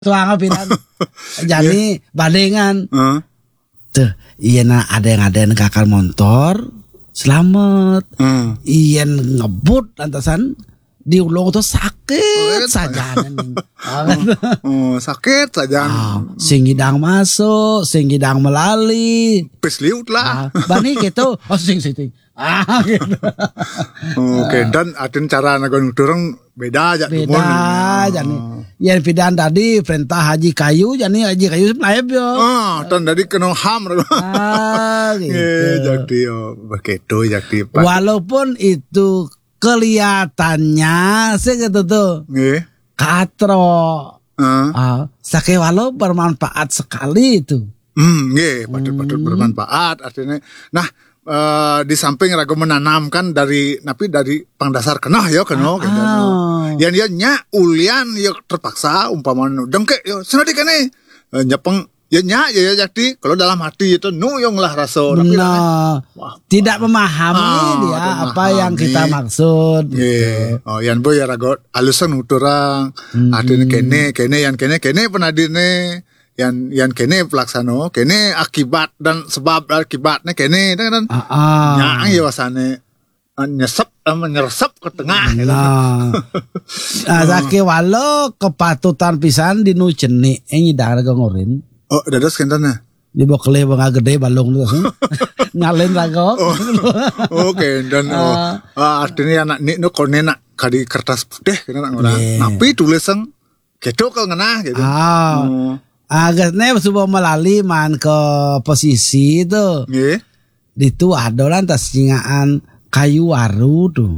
Tuang pidan. Jadi badengan. Tuh, iya ada yang kakak motor selamat. Iya ngebut lantasan diulung tuh sakit saja sakit saja. Sing hidang masuk, sing hidang melali. Pesliut lah. Bani gitu. Sing. Gitu. Oke, dan ada cara nagon dorong beda aja. Beda jadi. Yang pidan tadi perintah haji kayu, jadi haji kayu melayap yo. Dan tadi kena ham. Gitu. Jadi begitu jadi. Walaupun itu kelihatannya segitu tuh katro, sake walau bermanfaat sekali itu. Patut bermanfaat artinya. Nah, di samping ragu menanamkan dari pangdasar kenah ya kenah. Yang dia nya ulian ya terpaksa umpama dengke yo senadi kene nyepeng. Ya jadi kalau dalam hati itu nuyung lah rasa. Tidak memahami dia apa yang kita maksud. Gitu. Yang boy ya ragot alusan uturang. Artinya kene yang kene penadine yang kene pelaksano kene akibat dan sebab akibatnya kene kan. Nyang ya wasane menyeresep ke tengah. Sake walau kepatutan pisan dinu cenik nyidang raga ngorin. Dadas kentana. Di bokle bangga gede balung terus. Nyalin rago. Oke, dan artinya anak ni no konena kadi kertas putih kena orang. Tapi tulisan kedo kau ngena gitu. Agasnya subuh melali man ke posisi itu. Itu ada lantas singaan kayu waru tuh.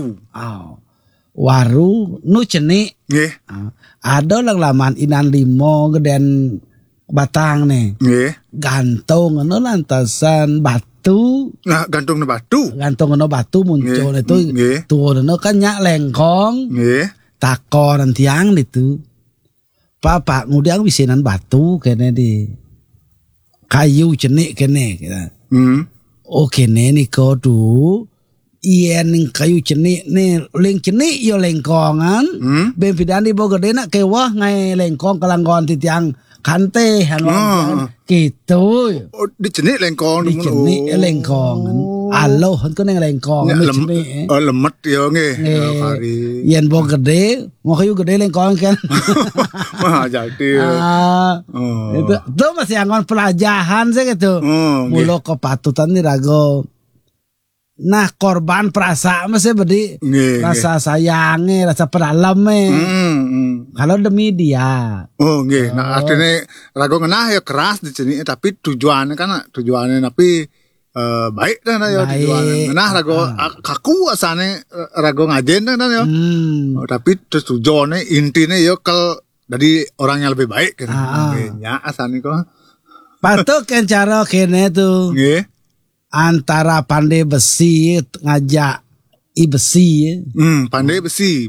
Waru nu cenik. Ada lang laman inan limo gedean batang nih, gantung no lantasan batu. Nah, gantung no batu muncul itu tuh no kan nyak lengkong, takor tiang itu. Papa ngudang bisinan batu kene di kayu cenik kene kita. Kene nih kodu. Iya ning kayu cenik nih leng cenik yo lengkongan. Bempidan di bogor dena kewah ngai lengkong kelanggon titiang kante gitu. Di cenik lengkong. Di cenik lengkong. Aloh kan yang lengkong. Lemet ya nge. Yen bo gede, mau kayu gede lengkong kan. Jadi. Itu masih angon pelajaran sih gitu. Mulu kepatutan nih rago. Nah korban perasaan masih bedi rasa sayangnya, rasa pedalamnya. Kalau demi dia. Nah artinya ragu ngenah ya keras di sini, tapi tujuannya tapi baik dan ya tujuannya. Ngenah ragu kaku asane ragu ngajen dan ya. Tapi tujuannya intinya ya dari orang yang lebih baik kan. Ya asane kok. Patut kan cara kene tuh. Antara pandai besi ngajak besi. Pandai besi.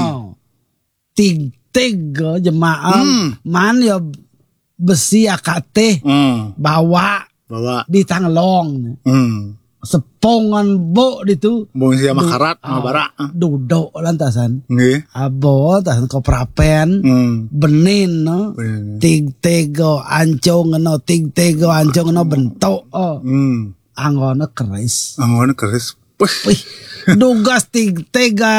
Tiga jemaah man ya besi akate bawa di tanglong. Sepongan bo itu. Bo sia makarat bara. Duduk lantasan. Abo tasan koprapen. Benin no. Tiga ancong no bentuk. Anggona keris. Wih, dugas tiga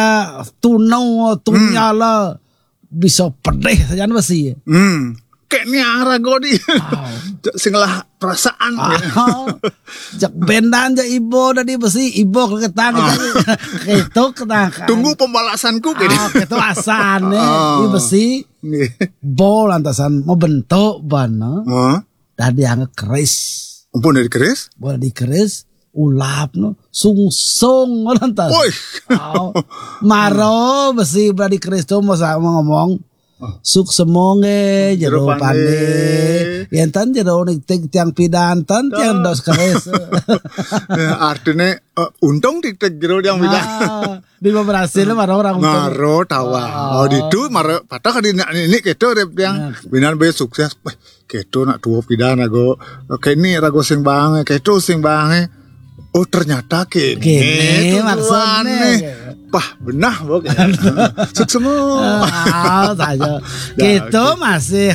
tunyala bisa pedih saja besi. Kayaknya ragodi. Singlah perasaan. Jak bendan ja ibo dari besi, ibo ketang itu ketang. Tunggu pembalasanku gini. Itu asane i besi. Bol lantasan mau bentuk bana. Tadi angga keris. Ampun dari keris? Boleh di keris, ulap no, sungsung lantas. Maro besi beradi keris tuh mau ngomong. Suk semonge jero pande. Yang tan jero nik tiang pidan tan tiang dos keris. Artinya untung tik jero tiang pidan. Di berhasil maro orang maro tawa. Itu maro patah kan ini keto rep yang binan be sukses. Keto nak tuo pidan ago. Kini rago sing bange keto sing bange. Ternyata kene maksudnya tumpah benah pokoknya. Suksemo. Saja. Gitu masih